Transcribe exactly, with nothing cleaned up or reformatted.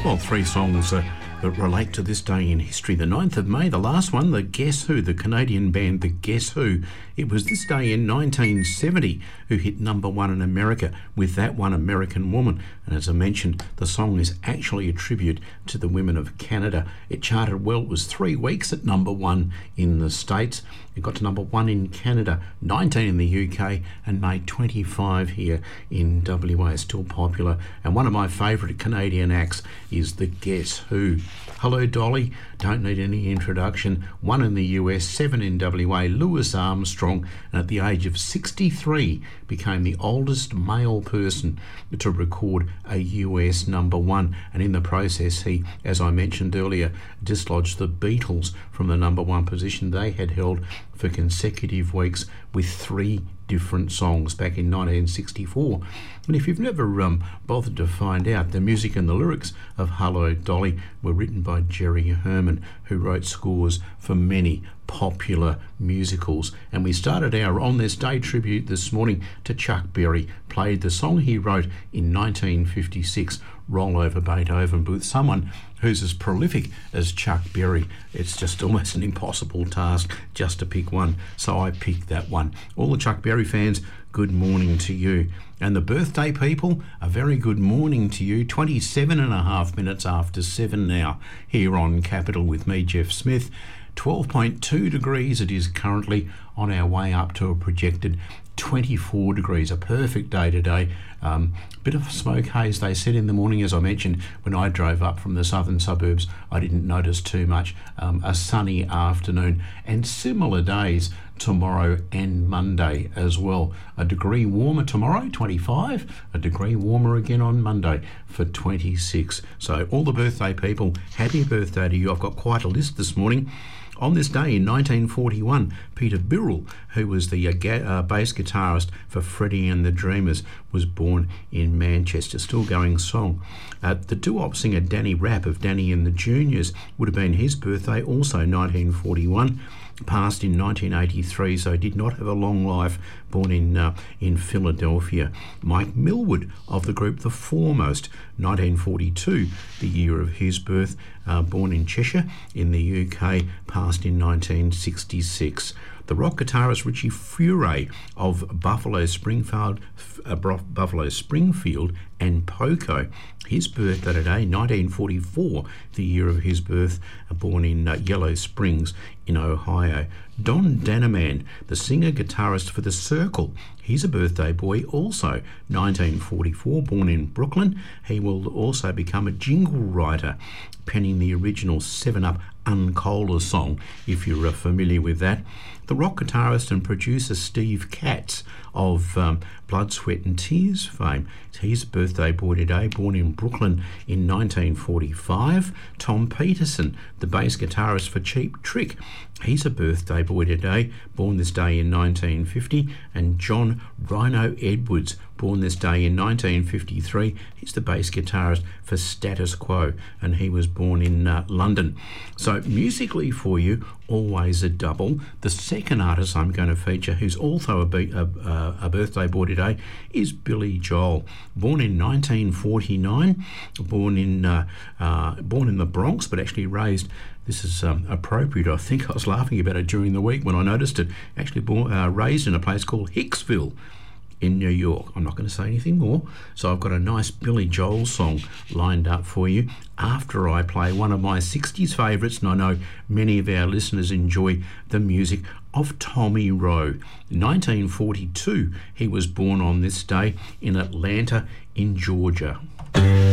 Well, three songs uh, that relate to this day in history. The ninth of May, the last one, the Guess Who, the Canadian band The Guess Who. It was this day in nineteen seventy who hit number one in America with That One American Woman. And as I mentioned, the song is actually a tribute to the women of Canada. It charted well. It was three weeks at number one in the States. It got to number one in Canada, nineteen in the U K, and made twenty-five here in W A. Still popular. And one of my favourite Canadian acts is The Guess Who. Hello, Dolly. Don't need any introduction. One in the U S, seven in W A. Louis Armstrong, and at the age of sixty-three, became the oldest male person to record a U S number one. And in the process, he, as I mentioned earlier, dislodged the Beatles from the number one position they had held for consecutive weeks with three different songs back in nineteen sixty-four. And if you've never um, bothered to find out, the music and the lyrics of Hello, Dolly were written by Jerry Herman, who wrote scores for many popular musicals. And we started our On This Day tribute this morning to Chuck Berry, played the song he wrote in nineteen fifty-six, Roll Over Beethoven, with someone who's as prolific as Chuck Berry. It's just almost an impossible task just to pick one, so I picked that one. All the Chuck Berry fans, good morning to you. And the birthday people, a very good morning to you. twenty-seven and a half minutes after seven now, here on Capital with me, Jeff Smith. twelve point two degrees it is currently, on our way up to a projected twenty-four degrees, a perfect day today. Um, bit of smoke haze, they said in the morning, as I mentioned, when I drove up from the southern suburbs. I didn't notice too much. Um, a sunny afternoon and similar days tomorrow and Monday as well. A degree warmer tomorrow, twenty-five, a degree warmer again on Monday for twenty-six. So all the birthday people, happy birthday to you. I've got quite a list this morning. On this day in nineteen forty-one, Peter Birrell, who was the uh, ga- uh, bass guitarist for Freddie and the Dreamers, was born in Manchester. Still going song. Uh, the doo-wop singer Danny Rapp of Danny and the Juniors would have been his birthday, also nineteen forty-one. Passed in nineteen eighty-three, so did not have a long life, born in uh, in Philadelphia. Mike Millwood of the group The Foremost, nineteen forty-two, the year of his birth, uh, born in Cheshire in the U K, passed in nineteen sixty-six. The rock guitarist Richie Furay of Buffalo Springfield, uh, Buffalo Springfield and Poco, his birthday today, nineteen forty-four, the year of his birth, uh, born in uh, Yellow Springs in Ohio. Don Danaman, the singer-guitarist for The Circle, he's a birthday boy also, nineteen forty-four, born in Brooklyn. He will also become a jingle writer, penning the original seven up Uncola song, if you're uh, familiar with that. The rock guitarist and producer Steve Katz of um, Blood, Sweat and Tears fame. He's a birthday boy today, born in Brooklyn in nineteen forty-five. Tom Peterson, the bass guitarist for Cheap Trick, he's a birthday boy today, born this day in nineteen fifty. And John Rhino Edwards, born this day in nineteen fifty-three. He's the bass guitarist for Status Quo, and he was born in uh, London. So musically for you, always a double. The second artist I'm going to feature, who's also a, be- a, a birthday boy today, is Billy Joel. Born in nineteen forty-nine, born in uh, uh, born in the Bronx, but actually raised, this is um, appropriate, I think I was laughing about it during the week when I noticed it, actually born, uh, raised in a place called Hicksville in New York. I'm not going to say anything more. So I've got a nice Billy Joel song lined up for you after I play one of my sixties favourites, and I know many of our listeners enjoy the music of Tommy Roe. nineteen forty-two, he was born on this day in Atlanta in Georgia.